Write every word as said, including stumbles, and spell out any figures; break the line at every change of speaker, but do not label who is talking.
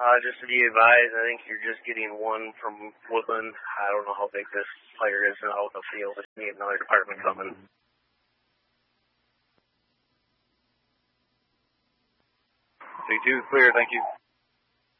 Uh, just to be advised, I think you're just getting one from Woodland. I don't know how big this player is out in the field. Just need another department coming.
C two clear, thank you.